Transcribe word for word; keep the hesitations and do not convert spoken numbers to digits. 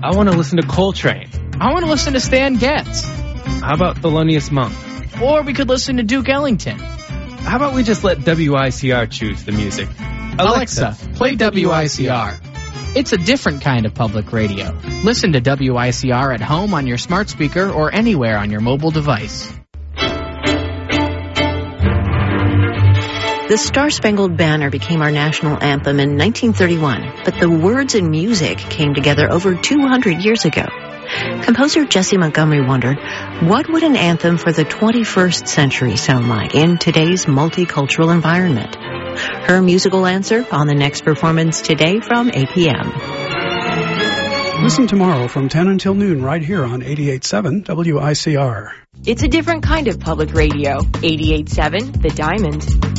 I want to listen to Coltrane. I want to listen to Stan Getz. How about Thelonious Monk? Or we could listen to Duke Ellington. How about we just let W I C R choose the music? Alexa, Alexa play W I C R. It's a different kind of public radio. Listen to W I C R at home on your smart speaker or anywhere on your mobile device. The Star-Spangled Banner became our national anthem in nineteen thirty-one, but the words and music came together over two hundred years ago. Composer Jessie Montgomery wondered, what would an anthem for the twenty-first century sound like in today's multicultural environment? Her musical answer on the next performance today from A P M. Listen tomorrow from ten until noon right here on eighty-eight point seven W I C R. It's a different kind of public radio. eighty-eight point seven The Diamond.